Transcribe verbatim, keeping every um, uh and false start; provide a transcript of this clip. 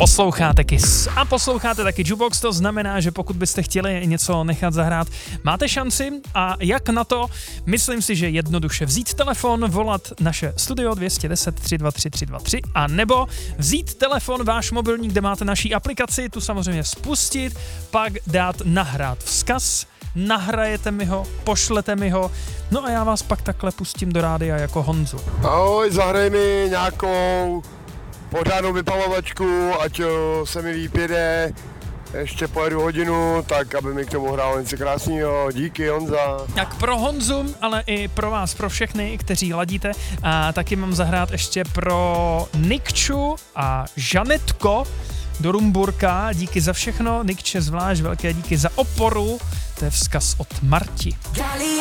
Posloucháte Kiss a posloucháte taky Jukebox, to znamená, že pokud byste chtěli něco nechat zahrát, máte šanci. A jak na to? Myslím si, že jednoduše vzít telefon, volat naše studio dvě jedna nula tři dva tři tři dva tři a nebo vzít telefon, váš mobilní, kde máte naší aplikaci, tu samozřejmě spustit, pak dát nahrát vzkaz, nahrajete mi ho, pošlete mi ho, no a já vás pak takhle pustím do rádia jako Honzu. Ahoj, zahraj mi nějakou pořádnou vypalovačku, ať se mi líp jede, ještě pojedu hodinu, tak aby mi k tomu hrálo něco krásného. Díky, Honza. Tak pro Honzu, ale i pro vás, pro všechny, kteří ladíte, a taky mám zahrát ještě pro Nikču a Žanetko do Rumburka. Díky za všechno, Nikče zvlášť velké díky za oporu, to je vzkaz od Marti.